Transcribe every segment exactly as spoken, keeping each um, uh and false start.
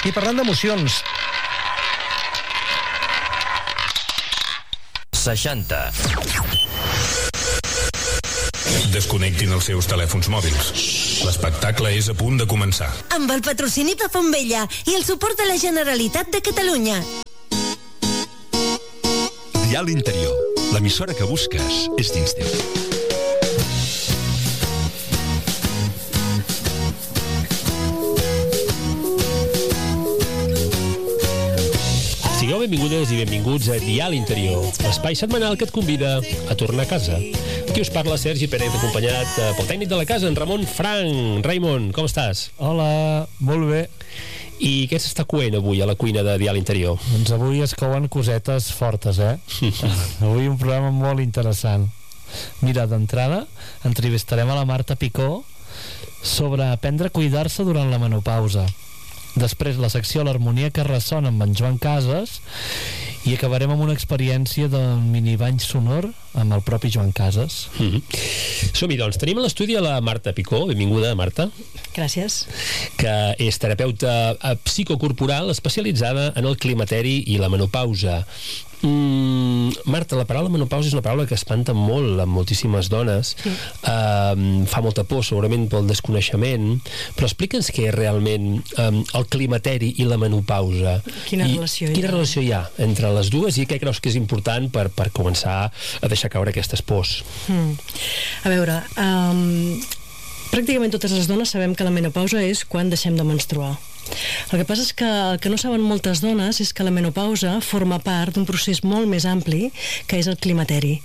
I parlant d'emocions... seixanta. Desconnectin els seus telèfons mòbils. L'espectacle és a punt de començar. Amb el patrocini de Fontvella i el suport de la Generalitat de Catalunya. Dial Interior, l'emissora que busques és dins teu. Sigueu benvingudes i benvinguts a Dial Interior, l'espai setmanal que et convida a tornar a casa. Aquí us parla Sergi Pérez, acompanyat pel tècnic de la casa, en Ramon Frank. Raimon, com estàs? Hola, molt bé. I què s'està coent avui a la cuina de Dial Interior? Doncs avui es couen cosetes fortes, eh? Avui un programa molt interessant. Mira, d'entrada entrevistarem a la Marta Picó sobre aprendre a cuidar-se durant la menopausa. Després la secció L'harmonia que ressona amb en Joan Casas i acabarem amb una experiència d'un minibany sonor amb el propi Joan Casas. Mm-hmm. Som-hi, doncs. Tenim a l'estudi a la Marta Picó. Benvinguda, Marta. Gràcies. Que és terapeuta psicocorporal especialitzada en el climateri i la menopausa. Mm, Marta, la paraula menopausa és una paraula que espanta molt a moltíssimes dones. Sí. Uh, fa molta por, segurament pel desconeixement, però explica'ns què és realment um, el climateri i la menopausa. Quina I, relació hi ha? Quina relació hi ha entre les dues i què creus que és important per, per començar a deixar caure aquestes pors? Mm. A veure, um, pràcticament totes les dones sabem que la menopausa és quan deixem de menstruar. El que passa és que el que no saben moltes dones és que la menopausa forma part d'un procés molt més ampli que és el climateri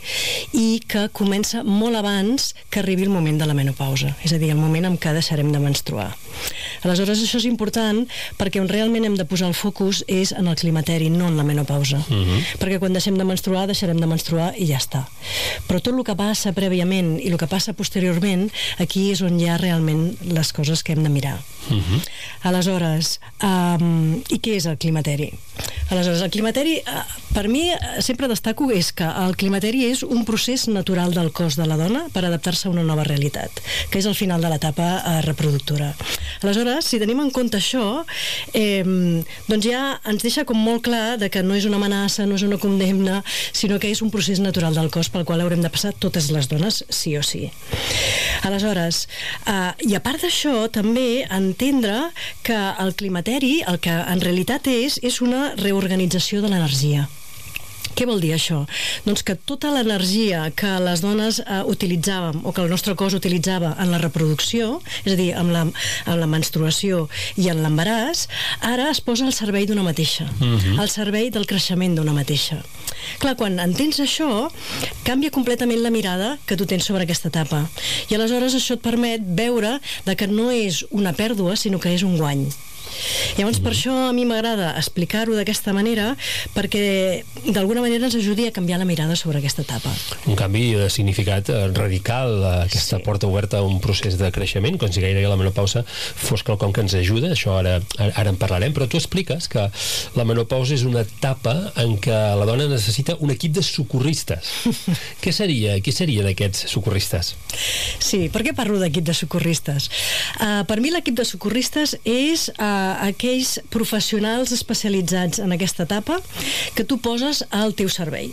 i que comença molt abans que arribi el moment de la menopausa, és a dir, el moment en què deixarem de menstruar. Aleshores, això és important perquè on realment hem de posar el focus és en el climateri, no en la menopausa. Uh-huh. Perquè quan deixem de menstruar, deixarem de menstruar i ja està. Però tot el que passa prèviament i el que passa posteriorment, aquí és on hi ha realment les coses que hem de mirar. Uh-huh. Aleshores, um, i què és el climateri? Aleshores, el climateri, uh, per mi, sempre destaco és que el climateri és un procés natural del cos de la dona per adaptar-se a una nova realitat, que és el final de l'etapa uh, reproductora. Aleshores, si tenim en compte això, eh, doncs ja ens deixa com molt clar de que no és una amenaça, no és una condemna, sinó que és un procés natural del cos pel qual haurem de passar totes les dones, sí o sí. Aleshores, uh, i a part d'això, també entendre que el climateri, el que en realitat és, és una reorganització de l'energia. Què vol dir això? Doncs que tota l'energia que les dones eh, utilitzàvem o que el nostre cos utilitzava en la reproducció, és a dir, amb la, amb la menstruació i en l'embaràs, ara es posa al servei d'una mateixa, uh-huh. al servei del creixement d'una mateixa. Clar, quan entens això, canvia completament la mirada que tu tens sobre aquesta etapa. I aleshores això et permet veure de que no és una pèrdua, sinó que és un guany. Llavors, per això a mi m'agrada explicar-ho d'aquesta manera, perquè d'alguna manera ens ajudi a canviar la mirada sobre aquesta etapa. Un canvi de significat radical, aquesta sí. porta oberta a un procés de creixement, com si gairebé la menopausa fos quelcom que ens ajuda, això ara, ara en parlarem, però tu expliques que la menopausa és una etapa en què la dona necessita un equip de socorristes. Què seria? Qui serien aquests socorristes? Sí, per què parlo d'equip de socorristes? Uh, per mi l'equip de socorristes és uh, aquells professionals especialitzats en aquesta etapa que tu poses al teu servei.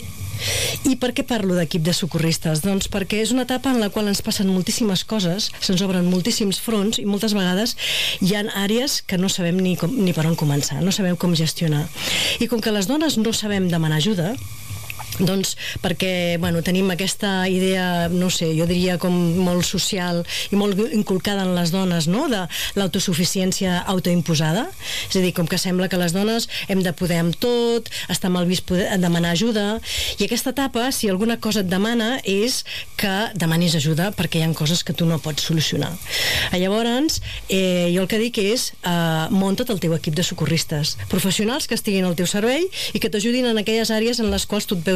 I per què parlo d'equip de socorristes? Doncs perquè és una etapa en la qual ens passen moltíssimes coses, se'ns obren moltíssims fronts i moltes vegades hi ha àrees que no sabem ni, com, ni per on començar, no sabem com gestionar. I com que les dones no sabem demanar ajuda, doncs perquè, bueno, tenim aquesta idea, no sé, jo diria com molt social i molt inculcada en les dones, no?, de l'autosuficiència autoimposada, és a dir, com que sembla que les dones hem de poder amb tot, està mal vist poder demanar ajuda, i aquesta etapa, si alguna cosa et demana, és que demanis ajuda perquè hi ha coses que tu no pots solucionar. Llavors, eh, jo el que dic és eh, munta't el teu equip de socorristes, professionals que estiguin al teu servei i que t'ajudin en aquelles àrees en les quals tu et veus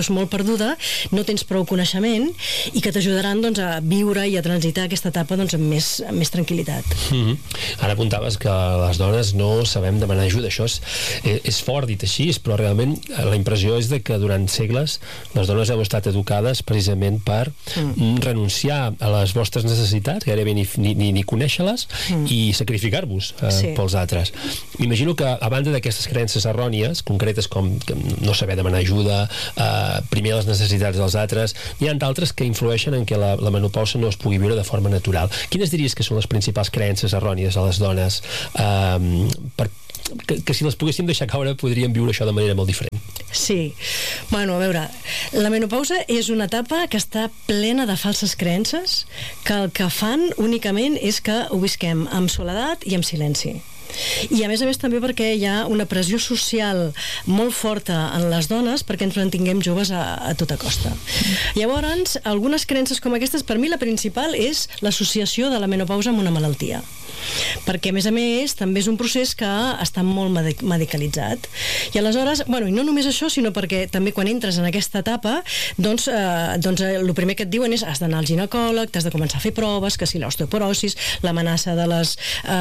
veus molt perduda, no tens prou coneixement i que t'ajudaran doncs, a viure i a transitar aquesta etapa doncs, amb, més, amb més tranquil·litat. Mm-hmm. Ara apuntaves que les dones no sabem demanar ajuda. Això és, és fort dit així, però realment la impressió és de que durant segles les dones heu estat educades precisament per mm. renunciar a les vostres necessitats, gairebé ni, ni, ni, ni conèixer-les, mm. i sacrificar-vos eh, sí. pels altres. M'imagino que a banda d'aquestes creences errònies, concretes com no saber demanar ajuda, eh, primer les necessitats dels altres, n'hi ha d'altres que influeixen en que la, la menopausa no es pugui viure de forma natural. Quines diries que són les principals creences errònies a les dones eh, per, que, que si les poguéssim deixar caure podríem viure això de manera molt diferent? Sí. Bueno, a veure, la menopausa és una etapa que està plena de falses creences que el que fan únicament és que ho visquem amb soledat i amb silenci. I a més a més també perquè hi ha una pressió social molt forta en les dones perquè ens mantinguem joves a, a tota costa. Llavors, algunes creences com aquestes, per mi la principal és l'associació de la menopausa amb una malaltia. Perquè a més a més també és un procés que està molt medicalitzat. I aleshores, bueno, i no només això, sinó perquè també quan entres en aquesta etapa, doncs, eh, doncs eh, el primer que et diuen és has d'anar al ginecòleg, t'has de començar a fer proves, que si l'osteoporosis, l'amenaça de les eh,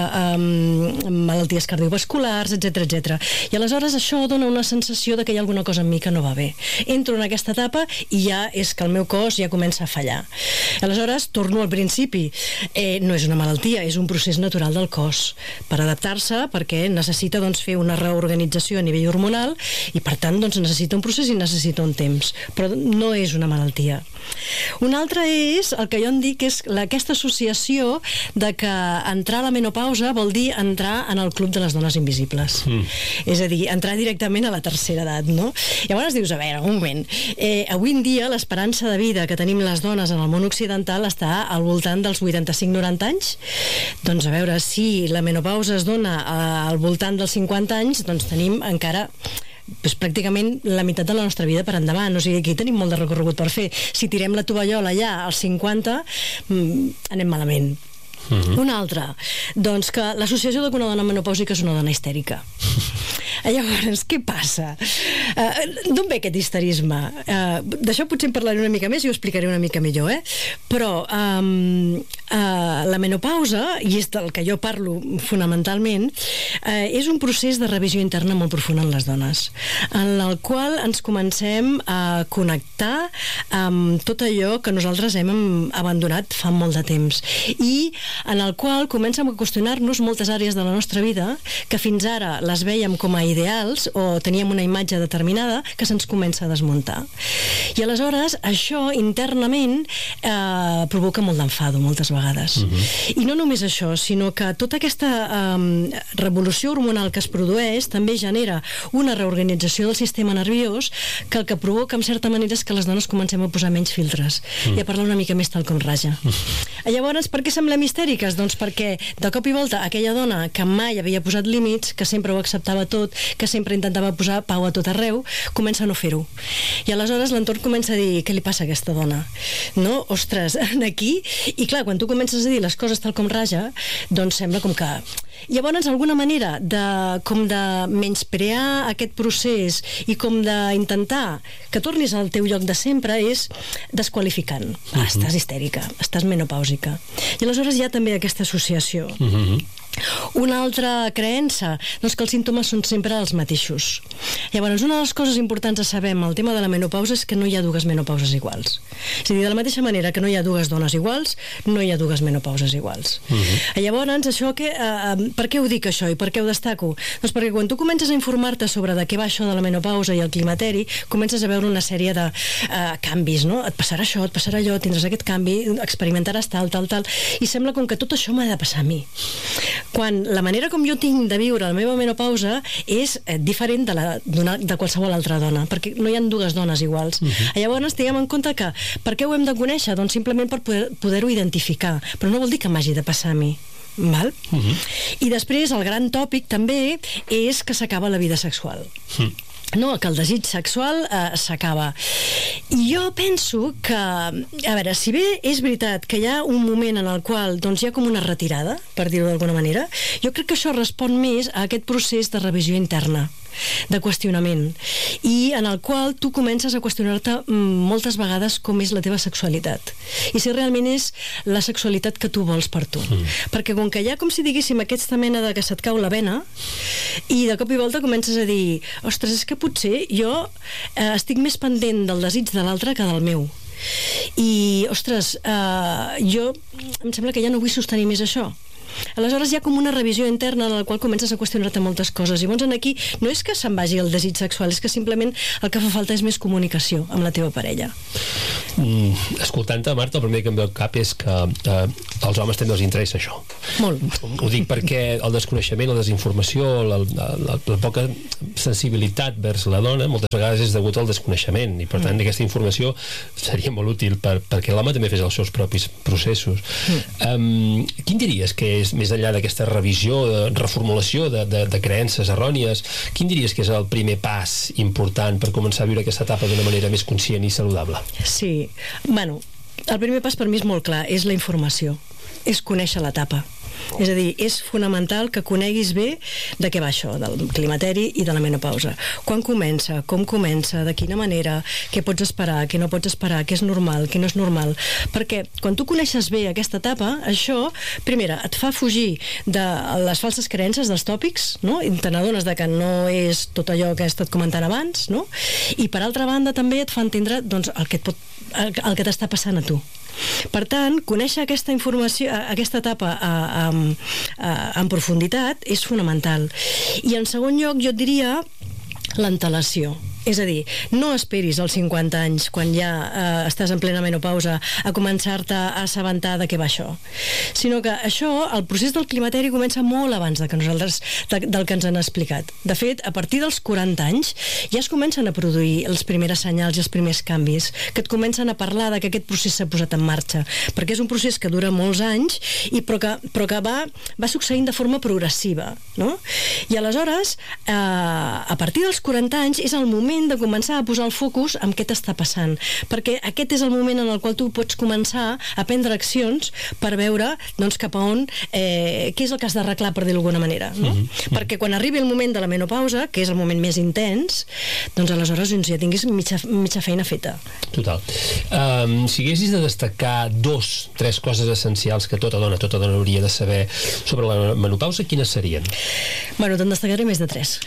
eh, malalties cardiovasculars, etcètera, etcètera. I aleshores això dona una sensació de que hi ha alguna cosa en mi que no va bé. Entro en aquesta etapa i ja és que el meu cos ja comença a fallar. Aleshores, torno al principi. Eh, no és una malaltia, és un procés natural del cos per adaptar-se, perquè necessita doncs, fer una reorganització a nivell hormonal i per tant doncs, necessita un procés i necessita un temps. Però no és una malaltia. Un altre és el que jo en dic és la, aquesta associació de que entrar a la menopausa vol dir entrar en el club de les dones invisibles. Mm. És a dir, entrar directament a la tercera edat, no? Llavors dius, a veure, un moment, eh, avui en dia l'esperança de vida que tenim les dones en el món occidental està al voltant dels vuitanta-cinc noranta anys. Doncs a veure, si la menopausa es dona al voltant dels cinquanta anys, doncs tenim encara pues, pràcticament la meitat de la nostra vida per endavant. O sigui, aquí tenim molt de recorregut per fer. Si tirem la tovallola ja als cinquanta, mmm, anem malament. Uh-huh. Un altre, doncs que l'associació de que una dona menopàusica és una dona histèrica. Llavors, què passa? Uh, d'on ve aquest histerisme? Uh, d'això potser en parlaré una mica més i ho explicaré una mica millor, eh? Però um, uh, la menopausa, i és del que jo parlo fonamentalment, uh, és un procés de revisió interna molt profund en les dones, en el qual ens comencem a connectar amb tot allò que nosaltres hem abandonat fa molt de temps i en el qual comencem a qüestionar-nos moltes àrees de la nostra vida que fins ara les vèiem com a ideals o teníem una imatge determinada que se'ns comença a desmuntar. I aleshores això internament eh, provoca molt d'enfado moltes vegades. Uh-huh. I no només això, sinó que tota aquesta eh, revolució hormonal que es produeix també genera una reorganització del sistema nerviós que el que provoca en certa manera és que les dones comencem a posar menys filtres uh-huh. i a parlar una mica més tal com raja. Uh-huh. Llavors, per què semblem histèriques? Doncs perquè de cop i volta aquella dona que mai havia posat límits, que sempre ho acceptava tot, que sempre intentava posar pau a tot arreu, comença a no fer-ho. I aleshores l'entorn comença a dir, què li passa a aquesta dona? No? Ostres, aquí... I clar, quan tu comences a dir les coses tal com raja, doncs sembla com que... Llavors, alguna manera de, com de menysprear aquest procés i com d'intentar que tornis al teu lloc de sempre és desqualificant. Ah, uh-huh. Estàs histèrica, estàs menopàusica. I aleshores hi ha també aquesta associació. Uh-huh. Una altra creença, doncs que els símptomes són sempre els mateixos. Llavors, una de les coses importants a saber amb el tema de la menopausa és que no hi ha dues menopauses iguals. És a dir, de la mateixa manera que no hi ha dues dones iguals, no hi ha dues menopauses iguals. Uh-huh. Llavors, això que, eh, per què ho dic això i per què ho destaco? Doncs perquè quan tu comences a informar-te sobre de què va això de la menopausa i el climateri, comences a veure una sèrie de eh, canvis, no? Et passarà això, et passarà allò, tindràs aquest canvi, experimentaràs tal, tal, tal, i sembla com que tot això m'ha de passar a mi. Quan la manera com jo tinc de viure la meva menopausa és eh, diferent de, la, de qualsevol altra dona, perquè no hi ha dues dones iguals. Uh-huh. Llavors, tinguem en compte que per què ho hem de conèixer? Doncs simplement per poder, poder-ho identificar, però no vol dir que m'hagi de passar a mi. Val? Uh-huh. I després el gran tòpic també és que s'acaba la vida sexual. Uh-huh. No, que el desig sexual eh, s'acaba. I jo penso que, a veure, si bé és veritat que hi ha un moment en el qual doncs, hi ha com una retirada, per dir-ho d'alguna manera, jo crec que això respon més a aquest procés de revisió interna. de qüestionament, i en el qual tu comences a qüestionar-te moltes vegades com és la teva sexualitat i si realment és la sexualitat que tu vols per tu. Mm. Perquè com que hi ha, com si diguéssim, aquesta mena de que se't cau la vena i de cop i volta comences a dir, ostres, és que potser jo eh, estic més pendent del desig de l'altre que del meu. I, ostres, eh, jo em sembla que ja no vull sostenir més això. Aleshores hi ha com una revisió interna en la qual comences a qüestionar-te moltes coses. I llavors aquí no és que se'n vagi el desig sexual, és que simplement el que fa falta és més comunicació amb la teva parella. Mm, escoltant-te, Marta, el primer que em ve al cap és que eh, als homes també els interessa això. Molt. Ho dic perquè el desconeixement, la desinformació, la, la, la, la poca sensibilitat vers la dona moltes vegades és degut al desconeixement i per tant mm. aquesta informació seria molt útil per, perquè l'home també fes els seus propis processos. Mm. Um, quin diries que és, més enllà d'aquesta revisió, de reformulació de, de, de creences errònies, quin diries que és el primer pas important per començar a viure aquesta etapa d'una manera més conscient i saludable? Sí, bueno, el primer pas per mi és molt clar, és la informació, és conèixer l'etapa. És a dir, és fonamental que coneguis bé de què va això, del climateri i de la menopausa. Quan comença, com comença, de quina manera, què pots esperar, què no pots esperar, què és normal, què no és normal. Perquè quan tu coneixes bé aquesta etapa, això, primera, et fa fugir de les falses creences, dels tòpics, no? I te n'adones de que no és tot allò que he estat comentant abans, no? I per altra banda també et fa entendre doncs, el que et pot, el, el que t'està passant a tu. Per tant, conèixer aquesta informació, aquesta etapa a, a, a, en profunditat és fonamental. I en segon lloc jo et diria l'antelació. És a dir, no esperis als cinquanta anys, quan ja eh, estàs en plena menopausa, a començar-te a assabentar de què va això. Sinó que això, el procés del climateri comença molt abans de que nosaltres, de, del que ens han explicat. De fet, a partir dels quaranta anys ja es comencen a produir els primers senyals i els primers canvis, que et comencen a parlar de que aquest procés s'ha posat en marxa, perquè és un procés que dura molts anys i però que, però que va, va succeint de forma progressiva, no? I aleshores, eh, a partir dels quaranta anys és el moment de començar a posar el focus en què t'està passant, perquè aquest és el moment en el qual tu pots començar a prendre accions per veure doncs, cap a on, eh, què és el que has d'arreglar, per dir-ho d'alguna manera, no? Mm-hmm. Perquè quan arribi el moment de la menopausa, que és el moment més intens, doncs aleshores doncs, ja tinguis mitja, mitja feina feta. Total. Um, si haguessis de destacar dos, tres coses essencials que tota dona, tota dona hauria de saber sobre la menopausa, quines serien? Bueno, te'n destacaré més de tres.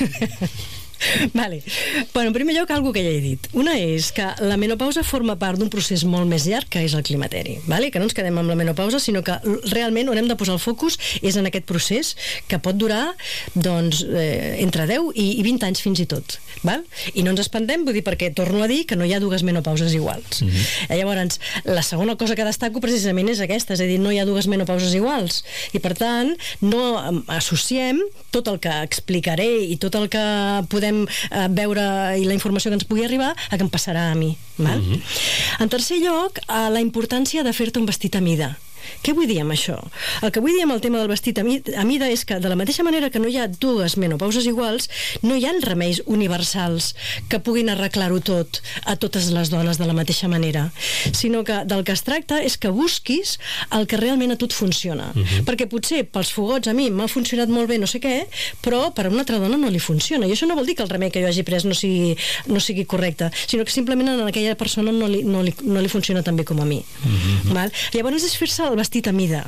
Vale. Bueno, en primer lloc, algo que ja he dit. Una és que la menopausa forma part d'un procés molt més llarg que és el climateri, vale? Que no ens quedem amb la menopausa, sinó que realment on hem de posar el focus és en aquest procés que pot durar doncs, eh, entre deu i vint anys fins i tot, val? I no ens espantem, vull dir, perquè torno a dir que no hi ha dues menopauses iguals. Mm-hmm. eh, llavors, la segona cosa que destaco precisament és aquesta, és a dir, no hi ha dues menopauses iguals i per tant no associem tot el que explicaré i tot el que podem eh, veure i la informació que ens pugui arribar a que em passarà a mi, val? Mm-hmm. En tercer lloc, eh, la importància de fer-te un vestit a mida. Què vull dir amb això? El que vull dir amb el tema del vestit a mida és que de la mateixa manera que no hi ha dues menopauses iguals, no hi ha remeis universals que puguin arreglar-ho tot a totes les dones de la mateixa manera, sinó que del que es tracta és que busquis el que realment a tu et funciona. Uh-huh. Perquè potser pels fogots a mi m'ha funcionat molt bé no sé què, però per a una altra dona no li funciona. I això no vol dir que el remei que jo hagi pres no sigui, no sigui correcte, sinó que simplement a aquella persona no li, no li, no li funciona tan bé com a mi. Uh-huh. Val? Llavors és fer-se el vestit a mida.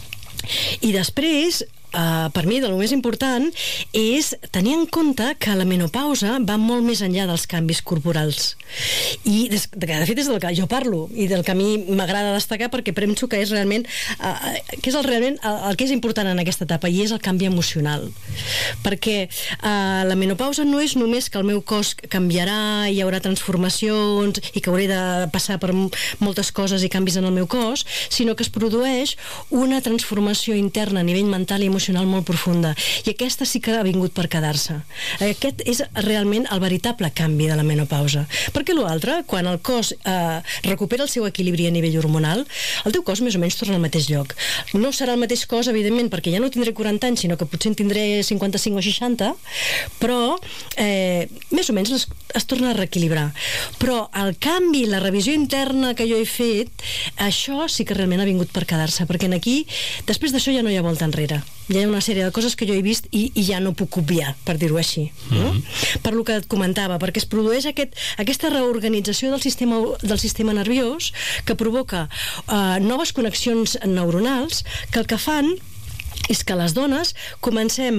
I després, uh, per mi, el més important és tenir en compte que la menopausa va molt més enllà dels canvis corporals. I, des, de, de fet, és del que jo parlo i del que a mi m'agrada destacar perquè penso que és realment uh, que és el, realment el, el que és important en aquesta etapa i és el canvi emocional. Perquè uh, la menopausa no és només que el meu cos canviarà, hi haurà transformacions i que hauré de passar per moltes coses i canvis en el meu cos, sinó que es produeix una transformació interna a nivell mental i emocional molt profunda. I aquesta sí que ha vingut per quedar-se. Aquest és realment el veritable canvi de la menopausa. Perquè l'altre, quan el cos eh, recupera el seu equilibri a nivell hormonal, el teu cos més o menys torna al mateix lloc. No serà el mateix cos, evidentment, perquè ja no tindré quaranta anys, sinó que potser en tindré cinquanta-cinc o seixanta, però eh, més o menys es, es torna a reequilibrar. Però el canvi, la revisió interna que jo he fet, això sí que realment ha vingut per quedar-se, perquè en aquí, després d'això ja no hi ha volta enrere. hi ha una sèrie de coses que jo he vist i, i ja no puc obviar, per dir-ho així, no? Mm-hmm. Per lo que et comentava, perquè es produeix aquest, aquesta reorganització del sistema, del sistema nerviós que provoca uh, noves connexions neuronals que el que fan és que les dones comencem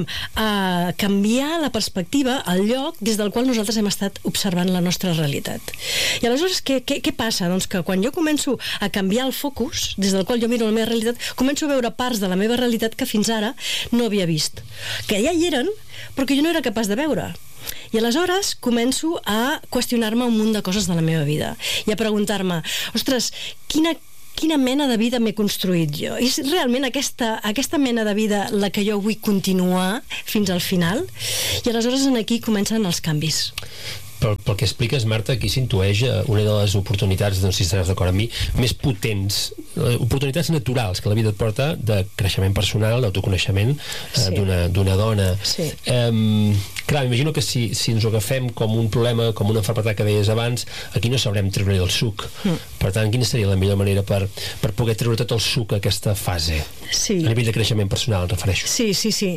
a canviar la perspectiva, el lloc des del qual nosaltres hem estat observant la nostra realitat. I aleshores, què, què, què passa? Doncs que quan jo començo a canviar el focus, des del qual jo miro la meva realitat, començo a veure parts de la meva realitat que fins ara no havia vist. Que ja hi eren, però que jo no era capaç de veure. I aleshores començo a qüestionar-me un munt de coses de la meva vida i a preguntar-me, ostres, quina quina mena de vida m'he construït jo? És realment aquesta, aquesta mena de vida la que jo vull continuar fins al final? I aleshores aquí comencen els canvis. Pel, pel que expliques, Marta, aquí s'intueix una de les oportunitats, doncs, si estaràs d'acord amb mi, més potents, oportunitats naturals que la vida et porta de creixement personal, d'autoconeixement sí. eh, d'una, d'una dona. Sí. Um, clar, m'imagino que si, si ens ho agafem com un problema, com una malaltia que deies abans, aquí no sabrem treure el suc. Mm. Per tant, quina seria la millor manera per, per poder treure tot el suc a aquesta fase? Sí. A nivell de creixement personal, em refereixo. Sí, sí, sí.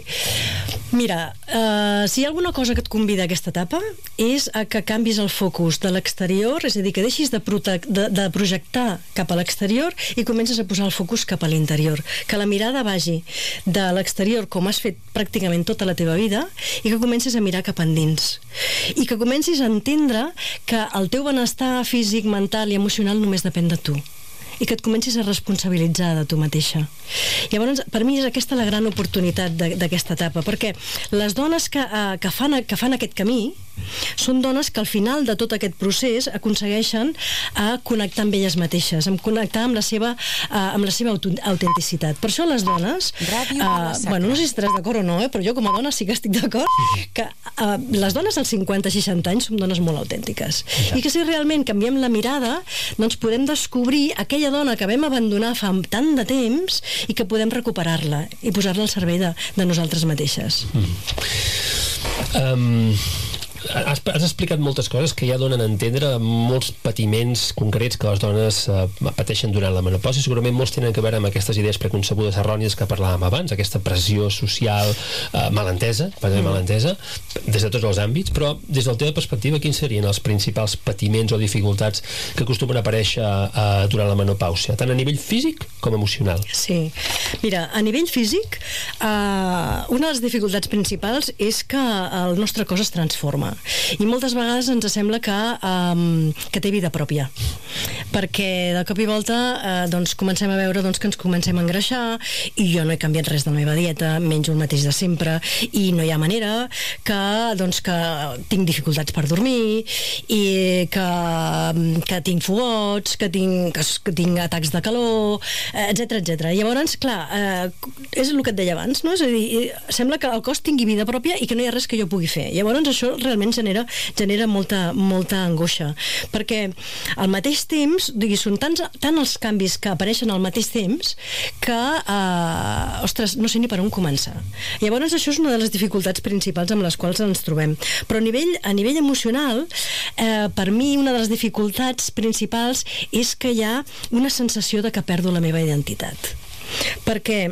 Mira, uh, si hi ha alguna cosa que et convida a aquesta etapa és a que canvis el focus de l'exterior, és a dir, que deixis de, de, de projectar cap a l'exterior i comences a posar el focus cap a l'interior. Que la mirada vagi de l'exterior, com has fet pràcticament tota la teva vida, i que comencis a mirar cap endins. I que comencis a entendre que el teu benestar físic, mental i emocional només depèn de tu. I que et comencis a responsabilitzar de tu mateixa. Llavors, per mi és aquesta la gran oportunitat d'aquesta etapa, perquè les dones que, uh, que, fan, que fan aquest camí són dones que al final de tot aquest procés aconsegueixen a connectar amb elles mateixes, a connectar amb la seva, uh, amb la seva autenticitat. Per això les dones, uh, bueno, no sé si estaràs d'acord o no, eh, però jo com a dona sí que estic d'acord, que uh, les dones als cinquanta seixanta anys som dones molt autèntiques. I que si realment canviem la mirada, doncs podem descobrir aquella dona que vam abandonar fa tant de temps i que podem recuperar-la i posar-la al servei de, de nosaltres mateixes. Mm. Um... Has, has explicat moltes coses que ja donen a entendre molts patiments concrets que les dones eh, pateixen durant la menopausa i segurament molts tenen a veure amb aquestes idees preconcebudes errònies que parlàvem abans, aquesta pressió social eh, malentesa, mm. malentesa des de tots els àmbits, però des de la teva perspectiva quins serien els principals patiments o dificultats que acostumen a aparèixer eh, durant la menopausa, tant a nivell físic com emocional? Sí, mira, a nivell físic eh, una de les dificultats principals és que el nostre cos es transforma i moltes vegades ens sembla que, um, que té vida pròpia, perquè de cop i volta eh, doncs comencem a veure doncs, que ens comencem a engreixar i jo no he canviat res de la meva dieta, menjo el mateix de sempre i no hi ha manera, que, doncs, que tinc dificultats per dormir i que, que tinc fogots, que tinc, que, que tinc atacs de calor, etcètera etcètera. Llavors, clar, eh, és el que et deia abans, no? És a dir, sembla que el cos tingui vida pròpia i que no hi ha res que jo pugui fer. Llavors això realment genera, genera molta, molta angoixa, perquè al mateix temps, diguis, són tants, tant els canvis que apareixen al mateix temps que, eh, ostres, no sé ni per on començar. Llavors això és una de les dificultats principals amb les quals ens trobem. Però a nivell, a nivell emocional, eh, per mi una de les dificultats principals és que hi ha una sensació de que perdo la meva identitat. Perquè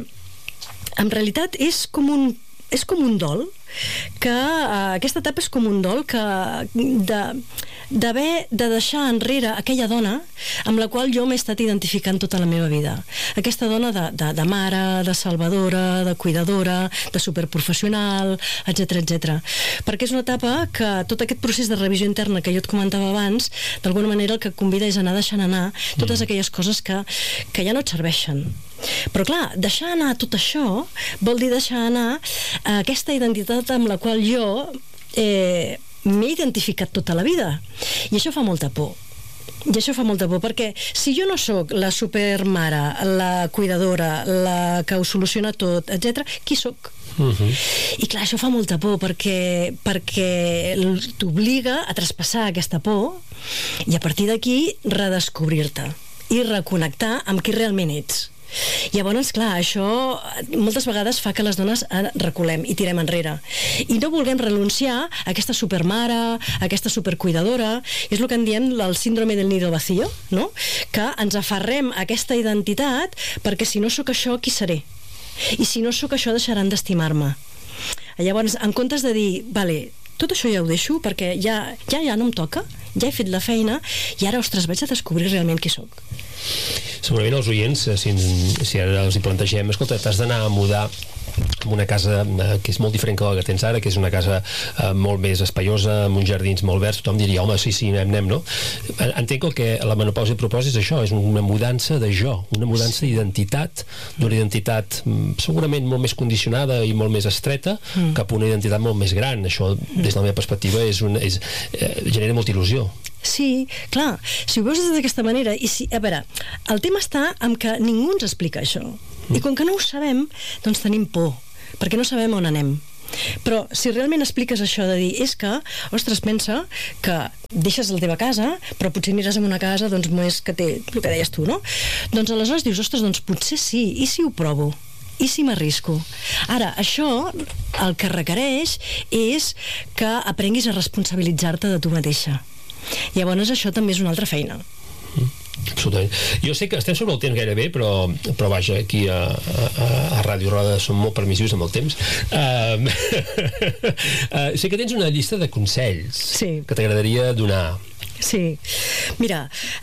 en realitat és com un és com un dol, que uh, aquesta etapa és com un dol que de, d'haver de deixar enrere aquella dona amb la qual jo m'he estat identificant tota la meva vida. Aquesta dona de, de, de mare, de salvadora, de cuidadora, de superprofessional, etcètera etcètera. Perquè és una etapa que tot aquest procés de revisió interna que jo et comentava abans, d'alguna manera el que convida és anar deixant anar totes aquelles coses que, que ja no et serveixen. Però clar, deixar anar tot això vol dir deixar anar aquesta identitat amb la qual jo eh, m'he identificat tota la vida. I això fa molta por. I això fa molta por, perquè si jo no sóc la supermare, la cuidadora, la que ho soluciona tot, etcètera, qui sóc? Uh-huh. I clar, això fa molta por perquè, perquè t'obliga a traspassar aquesta por i a partir d'aquí redescobrir-te i reconnectar amb qui realment ets. Llavors, clar, això moltes vegades fa que les dones reculem i tirem enrere i no vulguem renunciar a aquesta supermare, a aquesta supercuidadora. És el que en diem el síndrome del nido vacío, no? Que ens aferrem a aquesta identitat perquè si no sóc això, qui seré? I si no sóc això, deixaran d'estimar-me. Llavors, en comptes de dir, vale, tot això ja ho deixo perquè ja, ja, ja no em toca, ja he fet la feina i ara, ostres, vaig a descobrir realment qui sóc. Segurament els oients, si, si ara els hi plantegem, escolta, t'has d'anar a mudar en una casa eh, que és molt diferent que la que tens ara, que és una casa eh, molt més espaiosa, amb uns jardins molt verds, tothom diria, home, sí, sí, anem, anem, no? Entenc que el que la menopausa proposa és això, és una mudança de jo, una mudança d'identitat, d'una identitat segurament molt més condicionada i molt més estreta, mm. cap a una identitat molt més gran. Això, des de la meva perspectiva, és una, és, eh, genera molta il·lusió. Sí, clar, si ho veus d'aquesta manera, i si, a veure, el tema està en que ningú ens explica això. I com que no ho sabem, doncs tenim por, perquè no sabem on anem. Però si realment expliques això de dir, és que, ostres, pensa que deixes la teva casa, però potser aniràs a una casa doncs més que té, el que deies tu, no? Doncs aleshores dius, ostres, doncs potser sí, i si ho provo? I si m'arrisco? Ara, això el que requereix és que aprenguis a responsabilitzar-te de tu mateixa. Llavors això també és una altra feina. Absolutament. Jo sé que estem sobre el temps gairebé, però, però vaja, aquí a, a, a Ràdio Roda som molt permissius amb el temps. Uh, uh, sé que tens una llista de consells sí. que t'agradaria donar. Sí. Mira,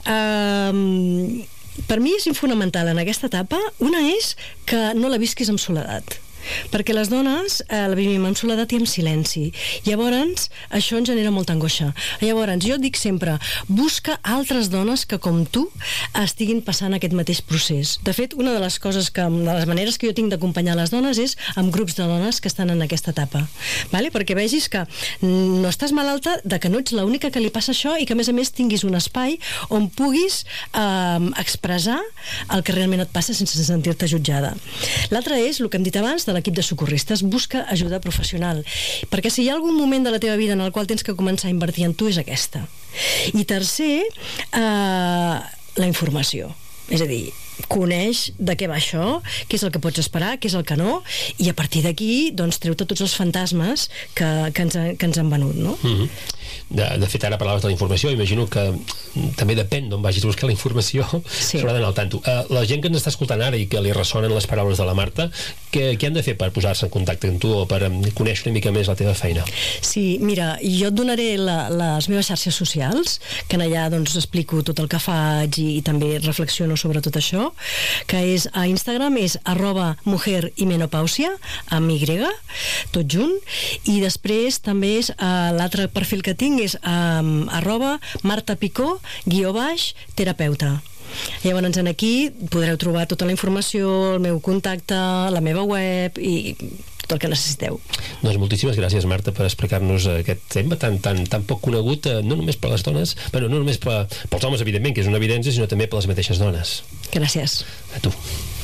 um, per mi és fonamental en aquesta etapa. Una és que no la visquis amb soledat, perquè les dones eh, la vivim amb soledat i amb silenci. Llavors, això ens genera molta angoixa. Llavors, jo dic sempre, busca altres dones que, com tu, estiguin passant aquest mateix procés. De fet, una de les coses que, de les maneres que jo tinc d'acompanyar les dones és amb grups de dones que estan en aquesta etapa. Vale? Perquè vegis que no estàs malalta, de que no ets l'única que li passa això i que, a més a més, tinguis un espai on puguis eh, expressar el que realment et passa sense sentir-te jutjada. L'altre és, el que hem dit abans, de l'equip de socorristes, busca ajuda professional, perquè si hi ha algun moment de la teva vida en el qual tens que començar a invertir en tu és aquesta. I tercer, eh, la informació. És a dir, coneix de què va això, què és el que pots esperar, què és el que no, i a partir d'aquí, doncs, treu-te tots els fantasmes que, que, ens, que ens han venut, no? Mm-hmm. De, de fet, ara parlaves de la informació, imagino que també depèn d'on vagis a buscar la informació, sí. s'haurà d'anar al tanto. Uh, la gent que ens està escoltant ara i que li ressonen les paraules de la Marta, què, què han de fer per posar-se en contacte amb tu o per um, conèixer una mica més la teva feina? Sí, mira, jo et donaré la, les meves xarxes socials, que allà doncs explico tot el que faig i, i també reflexiono sobre tot això, que és a Instagram és arroba mujer i menopausia amb Y, tot junt, i després també és uh, l'altre perfil que tinc és um, arroba martapicó guió baix terapeuta. Llavors aquí podreu trobar tota la informació, el meu contacte, la meva web i tot el que necessiteu. Doncs moltíssimes gràcies, Marta, per explicar-nos aquest tema tan, tan, tan poc conegut, no només per les dones, bueno, no només per, pels homes, evidentment, que és una evidència, sinó també per les mateixes dones. Gràcies. A tu.